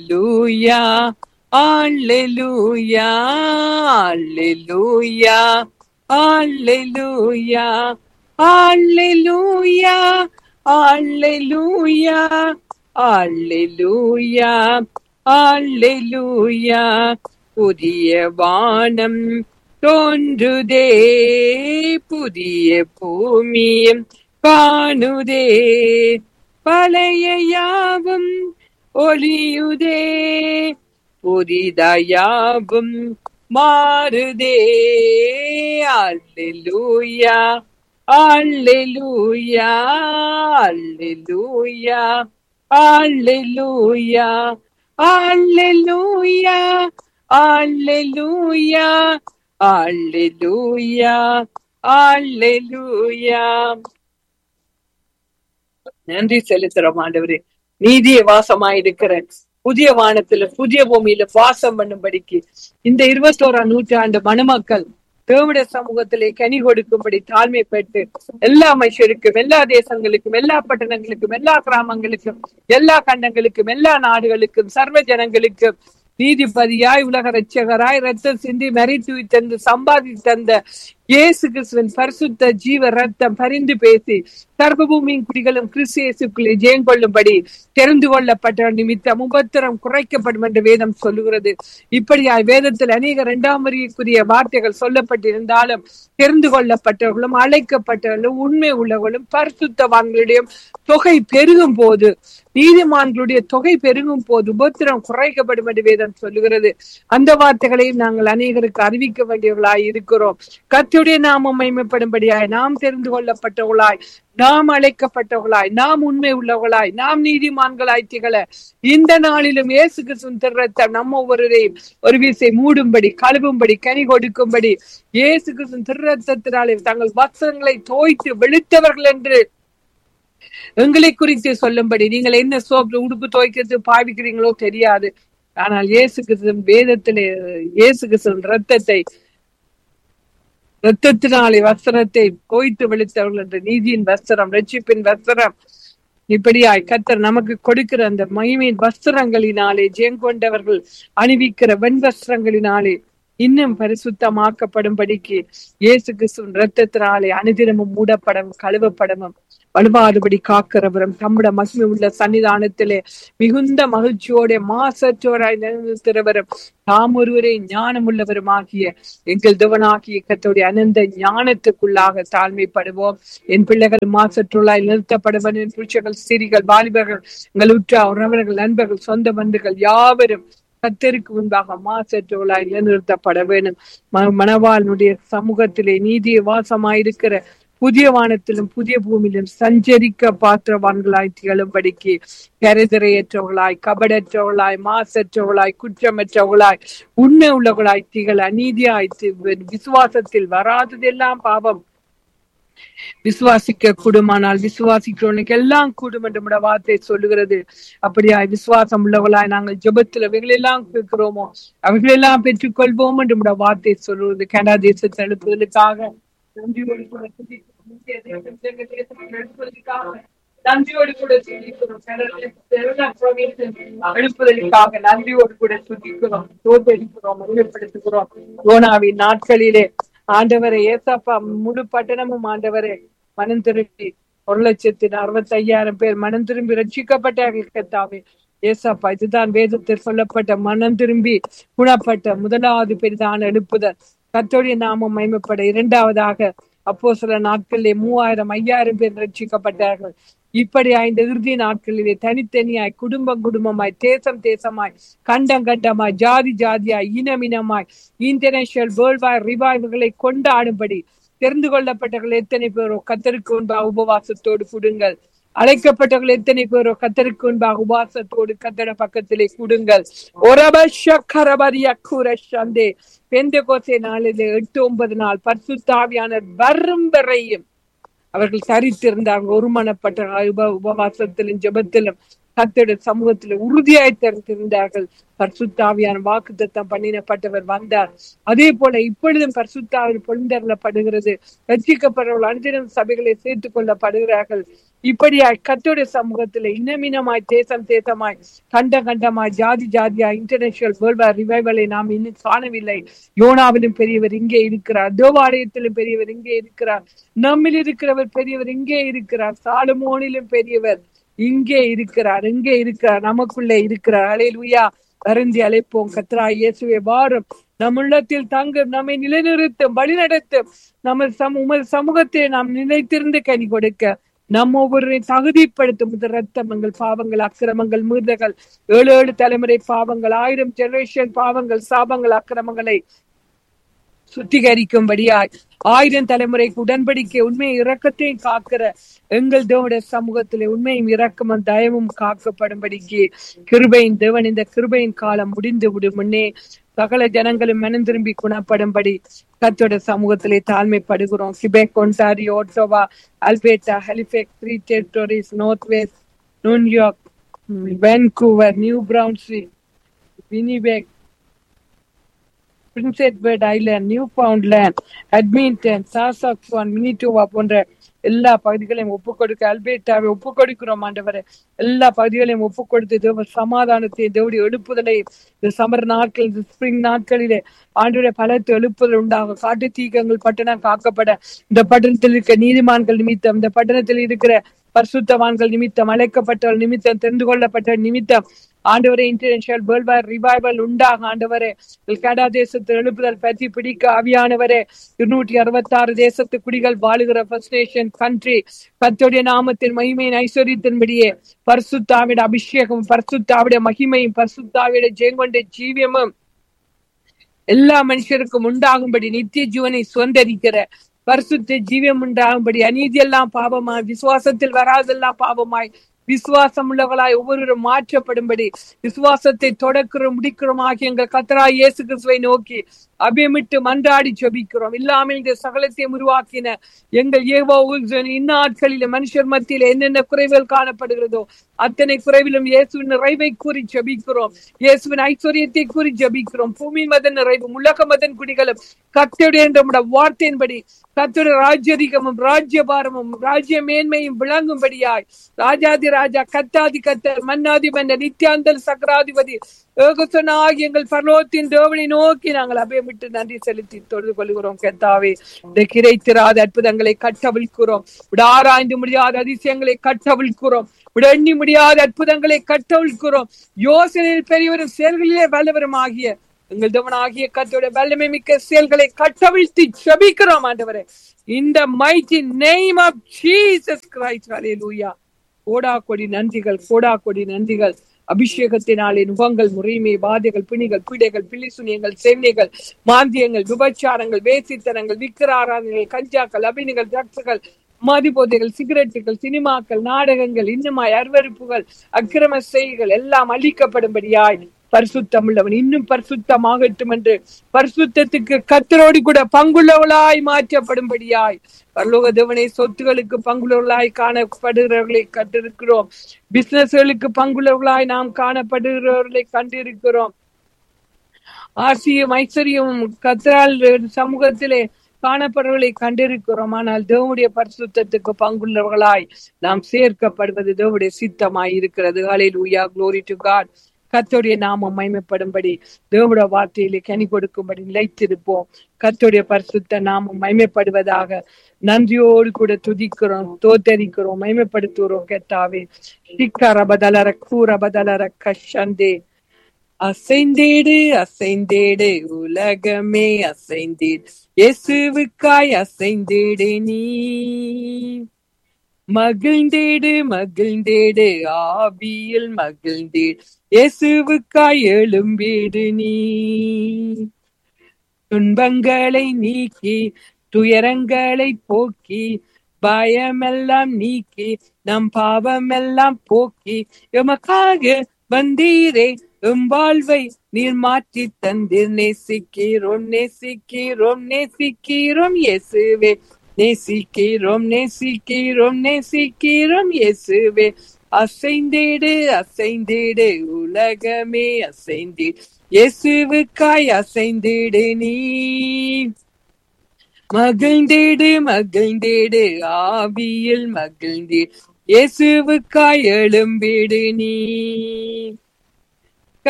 Hallelujah, Hallelujah, Hallelujah, Hallelujah, Hallelujah, Hallelujah, Hallelujah, Hallelujah. புதிய வானம் தோன்றுதே, புதிய பூமியும் காணுதே, பழைய யாவும் ஒளியுதே, புதிதாயாவும் மாறுதே. அல்லேலூயா, அல்லேலூயா, அல்லேலூயா, அல்லேலூயா, அல்லேலூயா, அல்லேலூயா, அல்லேலூயா, அல்லேலூயா. நன்றி செலுத்துறோம் ஆண்டவரே. நீதிய வாசமாயிருக்கிற புதிய வானத்துல புதிய பூமியில வாசம் பண்ணும்படிக்கு இந்த 21ஆம் நூற்றாண்டு மணமக்கள் தேவனுடைய சமூகத்திலே கனி கொடுக்கும்படி தாழ்மை பெற்று எல்லா மனுஷருக்கும், எல்லா தேசங்களுக்கும், எல்லா பட்டணங்களுக்கும், எல்லா கிராமங்களுக்கும், எல்லா கண்டங்களுக்கும், எல்லா நாடுகளுக்கும், சர்வ ஜனங்களுக்கும் நீதிபதியாய் உலக ரட்சகராய் ரத்தம் சிந்தி மரித்து தந்து சம்பாதி தந்த இயேசு கிறிஸ்துவின் பரிசுத்த ஜீவ ரத்தம் பரிந்து பேசி சர்வபூமியின் குடிகளும் கிறிஸ்து இயேசுக்குள்ளே ஜெயம் கொள்ளும்படி தெரிந்து கொள்ளப்பட்ட நிமித்தம் உபத்திரம் குறைக்கப்படும் என்று வேதம் சொல்லுகிறது. இப்படியாய் வேதத்தில் அநேக 2ஆம் வரிக்குரிய வார்த்தைகள் சொல்லப்பட்டிருந்தாலும் தெரிந்து கொள்ளப்பட்டவர்களும் அழைக்கப்பட்டவர்களும் உண்மை உள்ளவர்களும் பரிசுத்தவான்களுடைய தொகை பெருகும் போது, நீதிமான்களுடைய தொகை பெருகும் போது உபத்திரம் குறைக்கப்படும் என்று வேதம் சொல்லுகிறது. அந்த வார்த்தைகளையும் நாங்கள் அநேகருக்கு அறிவிக்க வேண்டியவர்களாய் இருக்கிறோம். கர்த்தருடைய நாமம் மகிமைப்படும்படியாய் நாம் தெரிந்து கொள்ளப்பட்டவர்களாய், நாம் அழைக்கப்பட்டவர்களாய், நாம் உண்மை உள்ளவர்களாய், நாம் நீதிமான்களாய் திகழ இந்த நாளிலும் இயேசு கிறிஸ்துவின் திருரத்தம் நம்ம ஒவ்வொருவரையும் ஒரு வீசை மூடும்படி, கழுவும்படி, கனி கொடுக்கும்படி இயேசு கிறிஸ்துவின் திருரத்தத்தினாலே தங்கள் வஸ்திரங்களை தோய்த்து வெளுத்தவர்கள் என்று எங்களை குறித்து சொல்லும்படி, நீங்கள் என்ன சோப்பு உடுப்பு துவைக்கிறது பாவிக்கிறீங்களோ தெரியாது, ஆனால் இயேசு கிறிஸ்துவின் வேதத்திலே இயேசு கிறிஸ்துவின் ரத்தத்தினாலே வஸ்திரத்தை தோய்த்து வெளுத்தவர்கள் என்ற நீதியின் வஸ்திரம், ரட்சிப்பின் வஸ்திரம், இப்படியாய் கர்த்தர் நமக்கு கொடுக்கிற அந்த மகிமையின் வஸ்திரங்களினாலே ஜெயங்கொண்டவர்கள் அணிவிக்கிற வெண் வஸ்திரங்களினாலே இன்னும் பரிசுத்தமாக்கப்படும்படிக்கு இயேசு கிறிஸ்துவின் ரத்தத்தினாலே அனுதினமும் மூடப்படவும் கழுவப்படவும் வலுவாறுபடி காக்கிறவரும் தம்முடைய மகிமை உள்ள சன்னிதானத்திலே மிகுந்த மகிழ்ச்சியோட மாசற்றோராய் நிலைநிறுத்துகிறவரும் தாம் ஒருவரே ஞானம் உள்ளவரும் ஆகிய எங்கள் தேவனாகிய கர்த்தருடைய அனந்த ஞானத்துக்குள்ளாக தாழ்மைப்படுவோம். என் பிள்ளைகள் மாசற்றோராய் நிறுத்தப்படுவன், என் புருஷர்கள், ஸ்திரீகள், வாலிபர்கள், எங்கள் உற்றார் உறவினர்கள், நண்பர்கள், சொந்த பந்துகள் யாவரும் கர்த்தருக்கு முன்பாக மாசற்றோராய் நிலைநிறுத்தப்பட வேண்டும். மணவாளனுடைய சமூகத்திலே நீதிய வாசமாயிருக்கிற புதிய வானத்திலும் புதிய பூமியிலும் சஞ்சரிக்க பாத்திரவான்களாய் திகழும்படிக்கு கரைதிரையற்றவர்களாய், கபடற்றவர்களாய், மாசற்றவர்களாய், குற்றமற்றவர்களாய், உண்மை உள்ளவர்களாய் திகழ அநீதியாய் விசுவாசத்தில் வராததெல்லாம் பாவம், விசுவாசிக்க கூடுமானால் விசுவாசிக்கிறவனுக்கு எல்லாம் கூடும் என்று வார்த்தை சொல்லுகிறது. அப்படியாய் விசுவாசம் உள்ளவர்களாய் நாங்கள் ஜெபத்தில் அவைகளெல்லாம் கேட்கிறோமோ அவைகளெல்லாம் பெற்றுக்கொள்வோம் என்று வார்த்தை சொல்லுவது. கனடா தேசத்தை எழுப்புவதற்காக நன்றியோடு கூட நன்றியோடு கூட சிந்திக்கிறோம். எழுப்புதலுக்காக நன்றியோடு கூட சுத்திக்கிறோம், தோற்கடிக்கிறோம், மகிமைப்படுத்துகிறோம். யோனாவின் நாட்களிலே ஆண்டவரை ஏசப்பா முழு பட்டணமும் ஆண்டவரை மனம் திரும்பி 1,65,000 பேர் மனம் திரும்பி ரட்சிக்கப்பட்டார்கள். கர்த்தாவே ஏசப்பா, இதுதான் வேதத்தில் சொல்லப்பட்ட மனம் திரும்பி குணப்பட்ட முதலாவது பெரிதான எழுப்புதல். கர்த்தருடைய நாமம் மகிமைப்பட. இரண்டாவதாக அப்போஸ்தல நாட்களிலே 3,000 5,000 பேர் ரட்சிக்கப்பட்டார்கள். இப்படி இந்த இறுதி நாட்களிலே தனித்தனியாய், குடும்பம் குடும்பமாய், தேசம் தேசமாய், கண்டம் கண்டமாய், ஜாதி ஜாதியாய், இனம் இனமாய் இன்டர்நேஷனல் வேர்ல்ட் வைட் ரிவைவல்களை கொண்டாடும்படி தெரிந்து கொள்ளப்பட்டவர்கள் எத்தனை பேரோ கர்த்தருக்கு முன்பாக உபவாசத்தோடு கூடுங்கள். அழைக்கப்பட்டவர்கள் எத்தனை பேரோ கர்த்தருக்கு முன்பாக உபவாசத்தோடு கர்த்தருடைய பக்கத்திலே கூடுங்கள். பெந்தெகோஸ்தே நாளிலே 8-9 நாள் பரிசுத்த ஆவியானவர் வரும் வரையும் அவர்கள் தரித்திருந்தார்கள். ஒருமனப்பட்ட உபவாசத்திலும் ஜெபத்திலும் கர்த்தருடைய சமூகத்துல உறுதியாய் தரித்திருந்தார்கள். பரிசுத்த ஆவியான வாக்குத்தத்தம் பண்ணினப்பட்டவர் வந்தார். அதே போல இப்பொழுதும் பரிசுத்த ஆவியானவர் பொழிந்தருளப்படுகிறது. ரட்சிக்கப்படுறவர்கள் அனுதினம் சபைகளை சேர்த்துக் கொள்ளப்படுகிறார்கள். இப்படியாய் கர்த்தருடைய சமூகத்திலே இனமினமாய் தேசம் தேசமாய் கண்டமாய் ஜாதி ஜாதியாய் இன்டர்நேஷனல் வேர்ல்ட் ரிவைவலை நாம் இன்னும் காணவில்லை. யோனாவிலும் பெரியவர் இங்கே இருக்கிறார், தேவாலயத்திலும் பெரியவர் இங்கே இருக்கிறார், நம்மில் இருக்கிறவர் பெரியவர் இங்கே இருக்கிறார், சாலமோனிலும் பெரியவர் இங்கே இருக்கிறார், நமக்குள்ளே இருக்கிறார். அல்லேலூயா. வருந்தி அழைப்போம், கர்த்தராகிய இயேசுவே வாரும், நம் உள்ளத்தில் தங்கும், நம்மை நிலைநிறுத்தும், வழி நடத்தும், உமது சமூகத்தை நாம் நிலைத்திருந்து கனி கொடுக்க நம்ம ஒவ்வொருவரையும் தகுதிப்படுத்தும். ரத்தமங்கள், பாவங்கள், அக்கிரமங்கள், மீறுதல்கள், 7 தலைமுறை பாவங்கள், 1000 ஜெனரேஷன் பாவங்கள், சாபங்கள், அக்கிரமங்களை சுத்திகரிக்கும்படியாய் 1000 தலைமுறைக்கு உடன்படிக்கை உண்மையை இரக்கத்தையும் காக்கிற எங்கள் தேவனுடைய சமூகத்திலே உண்மையும் இரக்கமும் தயவும் காக்கப்படும்படிக்கு கிருபையின் தேவன் இந்த கிருபையின் காலம் முடிந்து விடும் முன்னே சகல ஜனங்களும் மனம் திரும்பி குணப்படும்படி கர்த்தருடைய சமூகத்திலே தாழ்மைப்படுகிறோம். Quebec, Ontario, Ottawa, Alberta, Halifax, 3 territories, north west, New York, Vancouver, new Brunswick, Winnipeg, Prince Edward island, new ஃபவுண்ட்லேண்ட், அட்மின்டன், சாசாக்வான், மினிட்டோவா போன்ற எல்லா பகுதிகளையும் ஒப்புக் கொடுக்க, அல்பேட்டாவை ஒப்புக் கொடுக்கிறோம் ஆண்டவரே. எல்லா பகுதிகளையும் ஒப்புக் கொடுத்து தேவ சமாதானத்தை, தேவடைய எழுப்புதலை இந்த சமர் நாட்கள், இந்த ஸ்பிரிங் நாட்களிலே ஆண்டவரே பலத்து எழுப்புதல் உண்டாகும். காட்டு தீக்கங்கள் பட்டணம் காக்கப்பட, இந்த பட்டணத்தில் இருக்க நீதிமான்கள் நிமித்தம், இந்த பட்டணத்தில் இருக்கிற பரிசுத்தவான்கள் நிமித்தம், அழைக்கப்பட்டவர்கள் நிமித்தம், தெரிந்து கொள்ளப்பட்ட நிமித்தம் ஆண்டவரே இன்டர்நேஷனல் வேர்ல்ட் வைட் ரிவைவல் உண்டாக ஆண்டவரே. கனடா தேசத்தில் எழுப்புதல் பற்றி பிடிக்க ஆவியானவரே. 266 தேசத்து குடிகள் வாழுகிற ஃபர்ஸ்ட் நேஷன் கண்ட்ரி கர்த்தருடைய நாமத்தின் மகிமையின் ஐஸ்வர்யத்தின்படியே பரிசுத்தாவிட அபிஷேகம், பரிசுத்தாவிட மகிமையும், பரிசுத்தாவிட ஜெயங்கொண்ட ஜீவியமும் எல்லா மனுஷருக்கும் உண்டாகும்படி நித்திய ஜீவனை சுதந்தரிக்கிற பரிசுத்த ஜீவியம் உண்டாகும்படி அநீதி எல்லாம் பாவமாய், விசுவாசத்தில் வராதெல்லாம் பாவமாய், விசுவாசம் உள்ளவர்களாய் ஒவ்வொருவரும் மாற்றப்படும்படி விசுவாசத்தை தொடக்கிறோம் முடிக்கிறோம் ஆகிய எங்கள் கர்த்தராகிய இயேசு கிறிஸ்துவை நோக்கி அபியமிட்டு மன்றாடி ஜெபிக்கிறோம். இல்லாமல் இந்த சகலத்தையும் உருவாக்கின எங்கள் யெகோவா இந்நாட்களில மனுஷர் மத்தியில என்னென்ன குறைவுகள் காணப்படுகிறதோ அத்தனை குறைவிலும் இயேசுவின் நிறைவை கூறி ஜெபிக்கிறோம். இயேசுவின் ஐஸ்வர்யத்தை கூறி ஜெபிக்கிறோம். பூமி மதன் நிறைவும் உலக மதன் குடிகளும் கர்த்தருடைய நம்முடைய வார்த்தையின்படி கர்த்தருடைய ராஜ்யதிகமும் ராஜ்யபாரமும் ராஜ்ய மேன்மையும் விளங்கும்படியாய் ராஜாதி ராஜா, கத்தாதி கத்தர், மன்னாதி மன்னர், நித்தியாந்தல் சக்கராதிபதி ஏகசனாகி எங்கள் பரலோகத்தின் தேவனை நோக்கி நாங்கள் அபயமிட்டு நன்றி செலுத்தி தொழுது கொள்கிறோம். கர்த்தாவே, இந்த கிடைத்திராத அற்புதங்களை கட்டவிழ்கிறோம். ஆராய்ந்து முடியாத அதிசயங்களை கட்டவிழ்கிறோம். எண்ணி முடியாத அற்புதங்களை கட்டவிழ்கிறோம். யோசனையில் பெரியவரும் செயல்களிலே வல்லவரும் ஆகிய எங்கள் தேவனாகிய கர்த்தருடைய வல்லமை மிக்க செயல்களை கட்டவிழ்த்தி ஜெபிக்கிறோம் ஆண்டவரே. In the mighty name of Jesus Christ. Hallelujah. கோடா கொடி நன்றிகள், கோடா கொடி நன்றிகள். அபிஷேகத்தினாலே நுகங்கள், முறைமை, வாதைகள், பிணிகள், பீடைகள், பிலிசுனியங்கள், சேனைகள், மாந்தியங்கள், விபச்சாரங்கள், வேசித்தனங்கள், விக்கிராராதனைகள், கஞ்சாக்கள், அபினிகள், ட்ரக்ஸுகள், மதுபோதைகள், சிகரெட்டுகள், சினிமாக்கள், நாடகங்கள், இன்னுமாய் அருவருப்புகள், அக்கிரம செய்கள் எல்லாம் அழிக்கப்படும்படியாய் பரிசுத்தம் உள்ளவன் இன்னும் பரிசுத்தமாகட்டும் என்று பரிசுத்தத்துக்கு கர்த்தரோடு கூட பங்குள்ளவளாய் மாற்றப்படும்படியாய் பரலோக தேவனை சொத்துகளுக்கு பங்குள்ளவர்களாய் காணப்படுகிறவர்களை கண்டிருக்கிறோம். பிசினஸ்களுக்கு பங்குள்ளவர்களாய் நாம் காணப்படுகிறவர்களை கண்டிருக்கிறோம். ஆசியும் ஐஸ்வர்யமும் கர்த்தரால் சமூகத்திலே காணப்படுவர்களை கண்டிருக்கிறோம். ஆனால் தேவனுடைய பரிசுத்தத்துக்கு பங்குள்ளவர்களாய் நாம் சேர்க்கப்படுவது தேவனுடைய சித்தமாய் இருக்கிறது. ஹல்லேலூயா, glory to God. கர்த்தருடைய நாமம் மகிமைப்படும்படி தேவனுடைய வார்த்தையிலே கனி கொடுக்கும்படி நிலைத்திருப்போம். கர்த்தருடைய பரிசுத்த நாமம் மகிமைப்படுவதாக நன்றியோடு கூட துதிக்கிறோம், தோத்தரிக்கிறோம், மகிமைப்படுத்துகிறோம். கர்த்தாவே, சிக்கரபதலர கூரபதலர கஷந்தே அசைந்தேடு அசைந்தேடு உலகமே அசைந்தேடு இயேசுவுக்காய் அசைந்தேடு நீ மகிழ்ந்தேடு மகிழ்ந்தேடு ஆவியில் மகிழ்ந்தேடு இயேசுவுக்காய் எழும்பேடு நீ துன்பங்களை நீக்கி துயரங்களை போக்கி பயமெல்லாம் நீக்கி நம் பாவமெல்லாம் போக்கி எமக்காக வந்தீரே எம் வாழ்வை நீர் மாற்றி தந்தீர். நேசிக்கிறோம் நேசிக்கிறோம் நேசிக்கிறோம் இயேசுவே, நேசிக்கிறோம் நேசிக்கிறோம் நேசிக்கிறோம் இயேசுவே. அசைந்தேடு அசைந்தேடு உலகமே அசைந்தேடு இயேசுவுக்காய் அசைந்தேடு நீ மகிழ்ந்தேடு மகிழ்ந்தேடு ஆவியில் மகிழ்ந்தேடு இயேசுவுக்காய் எழும்பிடு நீ.